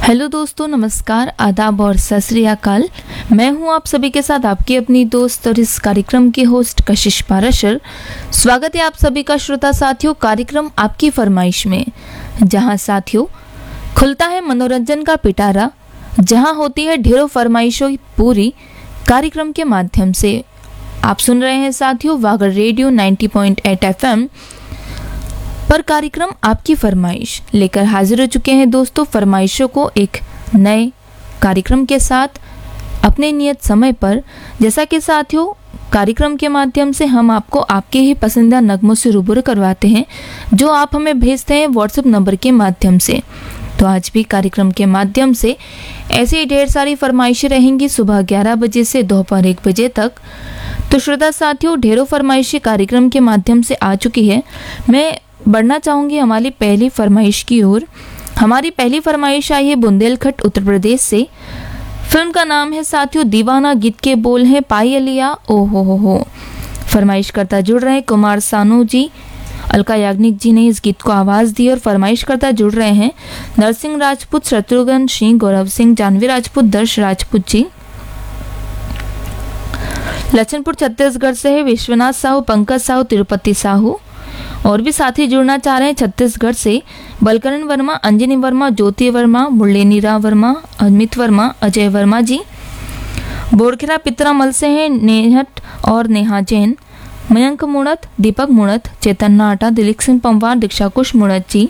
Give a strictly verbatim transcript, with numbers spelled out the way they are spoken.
Hello दोस्तों, नमस्कार, आदाब और सत श्री अकाल। मैं हूं आप सभी के साथ आपकी अपनी दोस्त और इस कार्यक्रम की होस्ट कशिश पाराशर। स्वागत है आप सभी का श्रोता साथियों कार्यक्रम आपकी फरमाइश में, जहां साथियों खुलता है मनोरंजन का पिटारा, जहां होती है ढेरों फरमाइशों की पूरी कार्यक्रम के माध्यम से। आप सुन रहे हैं साथियों वागर रेडियो नब्बे पॉइंट आठ एफएम पर कार्यक्रम आपकी फरमाइश लेकर हाजिर हो चुके हैं दोस्तों, फरमाइशों को एक नए कार्यक्रम के साथ अपने नियत समय पर। जैसा कि साथियों कार्यक्रम के माध्यम से हम आपको आपके ही पसंदीदा नगमों से रूबरू करवाते हैं, जो आप हमें भेजते हैं व्हाट्सएप नंबर के माध्यम से। तो आज भी कार्यक्रम के माध्यम से ऐसी ढेर सारी फरमाइशें रहेंगी सुबह ग्यारह बजे से दोपहर एक बजे तक। तो श्रोता साथियों ढेरों फरमाइशें कार्यक्रम के माध्यम से आ चुकी है। मैं बढ़ना चाहूँगी हमारी पहली फरमाइश की ओर। हमारी पहली फरमाइश आई है बुंदेलखंड उत्तर प्रदेश से। फिल्म का नाम है साथियों दीवाना, गीत के बोल हैं पाई अलिया ओ हो हो हो। फरमाइश करता जुड़ रहे हैं कुमार सानू जी, अलका याग्निक जी ने इस गीत को आवाज़ दी और फरमाइश करता जुड़ रहे हैं नरसिंह राजपूत, शत्रुघ्न सिंह, गौरव सिंह, जानवी राजपूत, दर्श राजपूत जी। लखनपुर छत्तीसगढ़ से है विश्वनाथ साहू, पंकज साहू, तिरुपति साहू। और भी साथी जुड़ना चाह रहे हैं छत्तीसगढ़ से बलकरण वर्मा, अंजनी वर्मा, ज्योति वर्मा, मुरलीनीरा वर्मा, अमित वर्मा, अजय वर्मा जी। बोरखेरा पितरामल से हैं नेहट और नेहा जैन, मयंक मुणत, दीपक मुणत, चेतन नाटा, दिलीप सिंह पंवार, दीक्षा कुश मुणत जी।